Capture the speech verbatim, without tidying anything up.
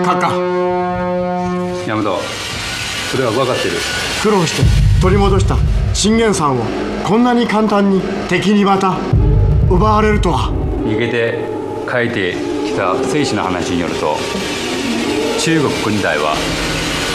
カカ。 大和、それは分かってる。 苦労して取り戻した信玄山をこんなに簡単に敵にまた奪われるとは。 逃げて帰ってきた兵士の話によると、中国軍隊は